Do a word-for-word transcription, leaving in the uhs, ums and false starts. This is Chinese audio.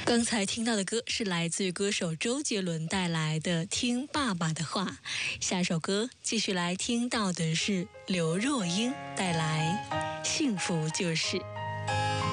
刚才听到的歌是来自于歌手周杰伦带来的《听爸爸的话》。下首歌继续来听到的是刘若英带来《幸福就是》。